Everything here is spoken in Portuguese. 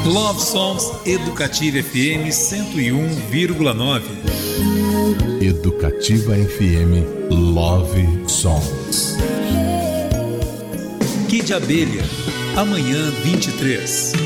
Love Songs Educativa FM 101,9. Educativa FM Love Songs. Kid Abelha, amanhã 23.